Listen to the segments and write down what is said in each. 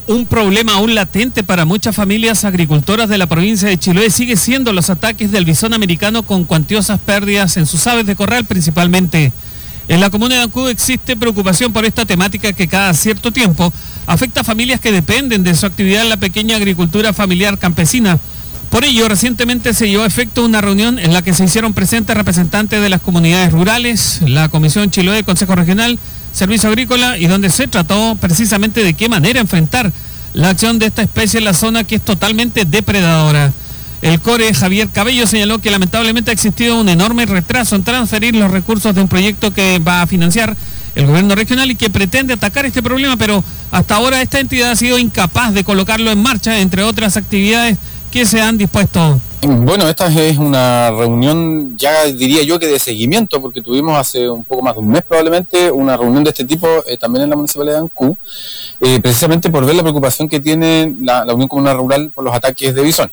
Un problema aún latente para muchas familias agricultoras de la provincia de Chiloé sigue siendo los ataques del bisón americano con cuantiosas pérdidas en sus aves de corral principalmente. En la comuna de Ancud existe preocupación por esta temática que cada cierto tiempo afecta a familias que dependen de su actividad en la pequeña agricultura familiar campesina. Por ello, recientemente se llevó a efecto una reunión en la que se hicieron presentes representantes de las comunidades rurales, la Comisión Chiloé, Consejo Regional, Servicio Agrícola, y donde se trató precisamente de qué manera enfrentar la acción de esta especie en la zona que es totalmente depredadora. El CORE Javier Cabello señaló que lamentablemente ha existido un enorme retraso en transferir los recursos de un proyecto que va a financiar el gobierno regional y que pretende atacar este problema, pero hasta ahora esta entidad ha sido incapaz de colocarlo en marcha, entre otras actividades que se han dispuesto. Bueno, esta es una reunión, ya diría yo que de seguimiento, porque tuvimos hace un poco más de un mes probablemente una reunión de este tipo también en la Municipalidad de Ancud, precisamente por ver la preocupación que tiene la Unión Comunal Rural por los ataques de bisón.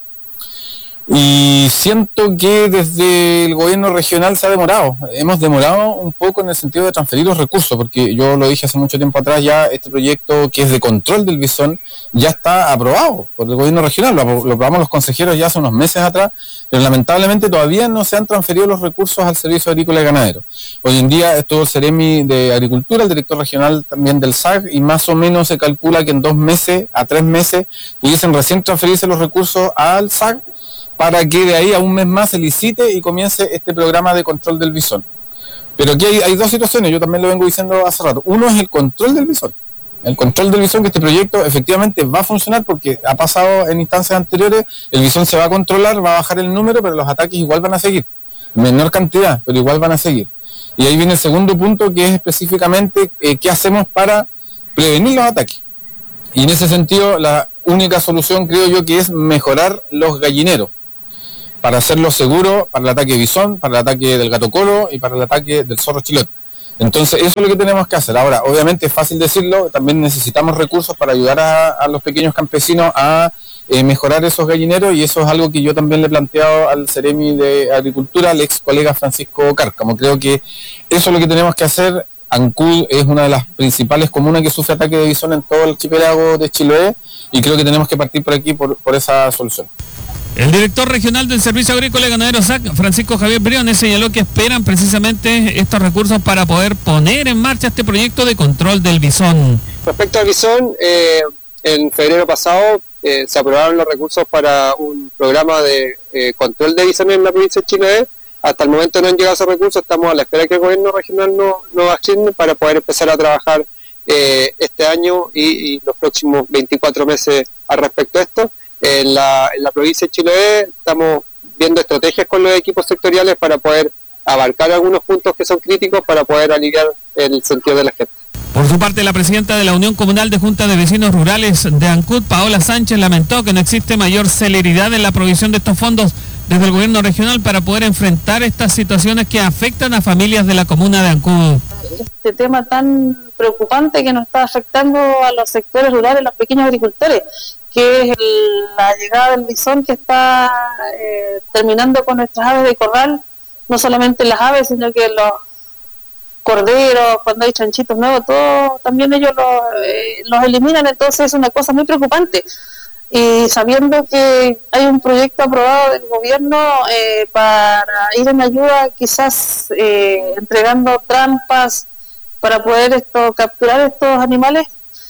Y siento que desde el gobierno regional se ha demorado. Hemos demorado un poco en el sentido de transferir los recursos, porque yo lo dije hace mucho tiempo atrás, ya este proyecto que es de control del bisón ya está aprobado por el gobierno regional, lo aprobamos los consejeros ya hace unos meses atrás, pero lamentablemente todavía no se han transferido los recursos al Servicio Agrícola y Ganadero. Hoy en día estuvo el Ceremi de Agricultura, el director regional también del SAG, y más o menos se calcula que en 2 meses a 3 meses pudiesen recién transferirse los recursos al SAG, para que de ahí a un mes más se licite y comience este programa de control del bisón. Pero aquí hay 2 situaciones, yo también lo vengo diciendo hace rato. Uno es el control del bisón. El control del bisón, que este proyecto efectivamente va a funcionar porque ha pasado en instancias anteriores, el bisón se va a controlar, va a bajar el número, pero los ataques igual van a seguir. Menor cantidad, pero igual van a seguir. Y ahí viene el segundo punto, que es específicamente qué hacemos para prevenir los ataques. Y en ese sentido, la única solución creo yo que es mejorar los gallineros, para hacerlo seguro para el ataque de bisón, para el ataque del gato colo y para el ataque del zorro chilote. Entonces eso es lo que tenemos que hacer. Ahora, obviamente es fácil decirlo, también necesitamos recursos para ayudar a los pequeños campesinos a mejorar esos gallineros, y eso es algo que yo también le he planteado al Ceremi de Agricultura, al ex colega Francisco Cárcamo. Creo que eso es lo que tenemos que hacer. Ancud es una de las principales comunas que sufre ataque de bisón en todo el archipiélago de Chiloé, y creo que tenemos que partir por aquí, por esa solución. El director regional del Servicio Agrícola y Ganadero SAC, Francisco Javier Briones, señaló que esperan precisamente estos recursos para poder poner en marcha este proyecto de control del bisón. Respecto al bisón, en febrero pasado se aprobaron los recursos para un programa de control de bisón en la provincia de Chiloé. Hasta el momento no han llegado esos recursos, estamos a la espera que el gobierno regional nos asigne para poder empezar a trabajar este año y los próximos 24 meses al respecto de esto. En la provincia de Chiloé estamos viendo estrategias con los equipos sectoriales para poder abarcar algunos puntos que son críticos para poder aliviar el sentido de la gente. Por su parte, la presidenta de la Unión Comunal de Junta de Vecinos Rurales de Ancud, Paola Sánchez, lamentó que no existe mayor celeridad en la provisión de estos fondos desde el gobierno regional para poder enfrentar estas situaciones que afectan a familias de la comuna de Ancud. Este tema tan preocupante que nos está afectando a los sectores rurales, los pequeños agricultores, que es la llegada del bisón, que está terminando con nuestras aves de corral, no solamente las aves, sino que los corderos, cuando hay chanchitos nuevos, todo, también ellos los eliminan. Entonces es una cosa muy preocupante. Y sabiendo que hay un proyecto aprobado del gobierno para ir en ayuda, quizás entregando trampas para poder capturar estos animales,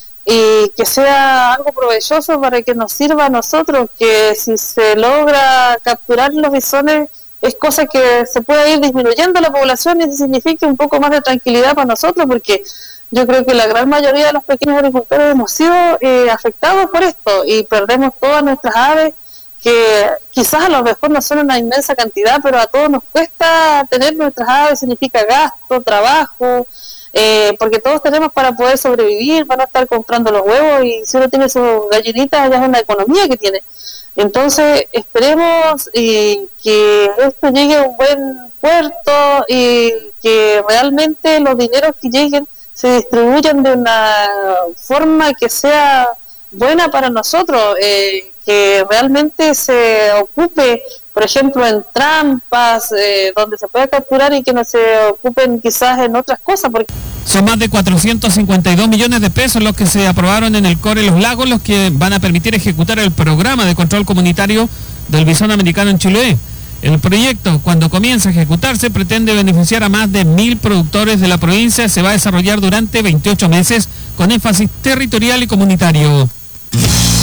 y que sea algo provechoso para que nos sirva a nosotros, que si se logra capturar los bisones es cosa que se pueda ir disminuyendo la población, y eso significa un poco más de tranquilidad para nosotros, porque yo creo que la gran mayoría de los pequeños agricultores hemos sido afectados por esto y perdemos todas nuestras aves, que quizás a lo mejor no son una inmensa cantidad, pero a todos nos cuesta tener nuestras aves, significa gasto, trabajo, porque todos tenemos para poder sobrevivir, para no estar comprando los huevos, y si uno tiene sus gallinitas ya es una economía que tiene. Entonces esperemos que esto llegue a un buen puerto y que realmente los dineros que lleguen se distribuyan de una forma que sea buena para nosotros, que realmente se ocupe por ejemplo, en trampas, donde se puede capturar y que no se ocupen quizás en otras cosas. Porque son más de 452 millones de pesos los que se aprobaron en el Core Los Lagos, los que van a permitir ejecutar el programa de control comunitario del bisón americano en Chiloé. El proyecto, cuando comience a ejecutarse, pretende beneficiar a más de 1.000 productores de la provincia. Se va a desarrollar durante 28 meses con énfasis territorial y comunitario.